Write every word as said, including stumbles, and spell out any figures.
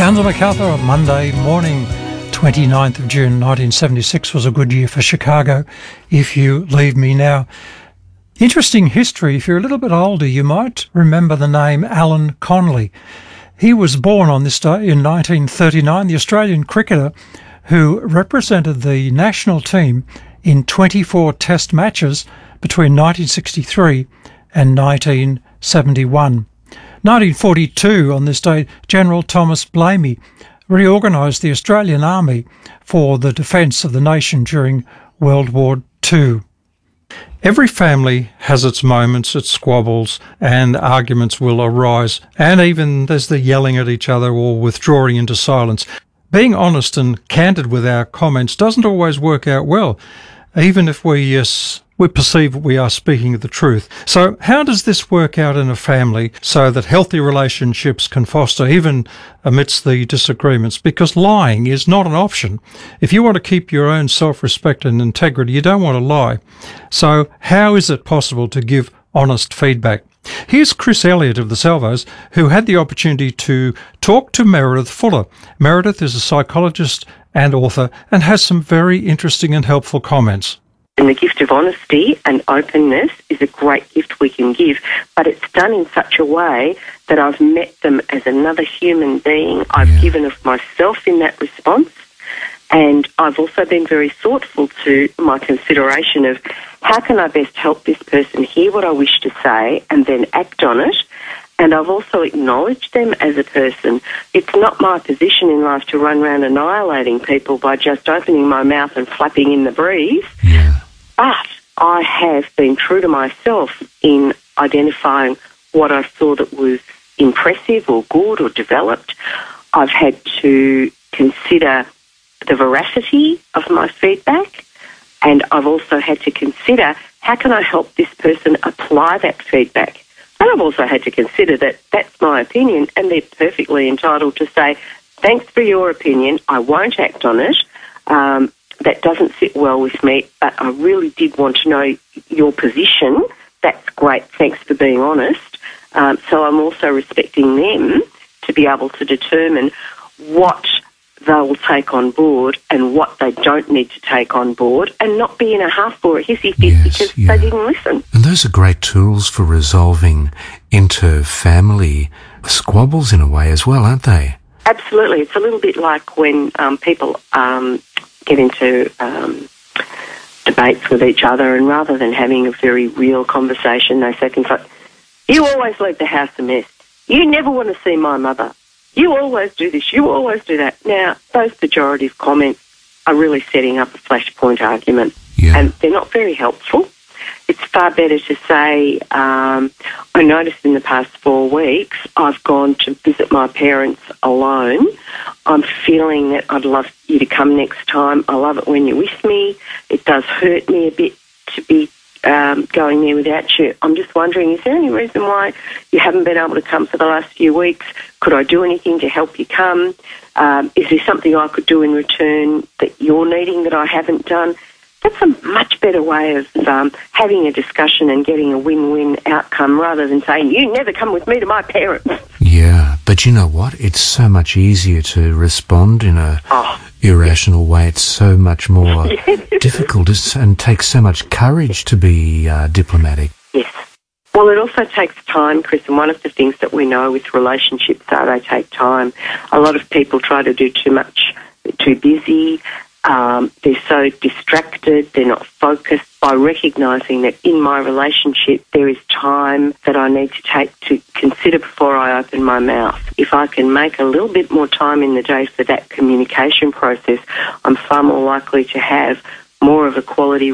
Townsend MacArthur on Monday morning, twenty-ninth of June nineteen seventy-six was a good year for Chicago, If You Leave Me Now. Interesting history. If you're a little bit older, you might remember the name Alan Conley. He was born on this day in nineteen thirty-nine, the Australian cricketer who represented the national team in twenty-four test matches between nineteen sixty-three and nineteen seventy-one. nineteen forty-two, on this day, General Thomas Blamey reorganised the Australian Army for the defence of the nation during World War Two. Every family has its moments, its squabbles, and arguments will arise, and even there's the yelling at each other or withdrawing into silence. Being honest and candid with our comments doesn't always work out well, even if we yes, we perceive we are speaking the truth. So how does this work out in a family so that healthy relationships can foster even amidst the disagreements? Because lying is not an option. If you want to keep your own self-respect and integrity, you don't want to lie. So how is it possible to give honest feedback? Here's Chris Elliott of the Salvos, who had the opportunity to talk to Meredith Fuller. Meredith is a psychologist and author and has some very interesting and helpful comments. And the gift of honesty and openness is a great gift we can give, but it's done in such a way that I've met them as another human being. I've yeah. given of myself in that response, and I've also been very thoughtful to my consideration of how can I best help this person hear what I wish to say and then act on it. And I've also acknowledged them as a person. It's not my position in life to run around annihilating people by just opening my mouth and flapping in the breeze. Yeah. But I have been true to myself in identifying what I saw that was impressive or good or developed. I've had to consider the veracity of my feedback, and I've also had to consider how can I help this person apply that feedback. And I've also had to consider that that's my opinion, and they're perfectly entitled to say, thanks for your opinion, I won't act on it. Um, that doesn't sit well with me, but I really did want to know your position. That's great, thanks for being honest. Um, so I'm also respecting them to be able to determine what they will take on board and what they don't need to take on board, and not be in a huff or a hissy fit yes, because yeah. they didn't listen. And those are great tools for resolving inter-family squabbles in a way as well, aren't they? Absolutely. It's a little bit like when um, people um, get into um, debates with each other, and rather than having a very real conversation, they say things like, you always leave the house a mess. You never want to see my mother. You always do this, you always do that. Now, those pejorative comments are really setting up a flashpoint argument, yeah. and they're not very helpful. It's far better to say, um, I noticed in the past four weeks I've gone to visit my parents alone. I'm feeling that I'd love you to come next time. I love it when you're with me. It does hurt me a bit to be Um, going there without you. I'm just wondering, is there any reason why you haven't been able to come for the last few weeks? Could I do anything to help you come? Um, is there something I could do in return that you're needing that I haven't done? That's a much better way of um, having a discussion and getting a win-win outcome, rather than saying, you never come with me to my parents. Yeah, but you know what? It's so much easier to respond in a oh. irrational way. It's so much more difficult and takes so much courage to be uh, diplomatic. Yes. Well, it also takes time, Chris, and one of the things that we know with relationships are they take time. A lot of people try to do too much, they're too busy, um, they're so distracted, they're not focused. By recognising that in my relationship there is time that I need to take to consider before I open my mouth. If I can make a little bit more time in the day for that communication process, I'm far more likely to have more of a quality